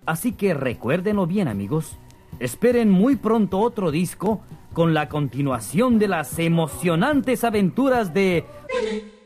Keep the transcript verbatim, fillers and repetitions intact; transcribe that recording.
Así que recuérdenlo bien, amigos. Esperen muy pronto otro disco con la continuación de las emocionantes aventuras de...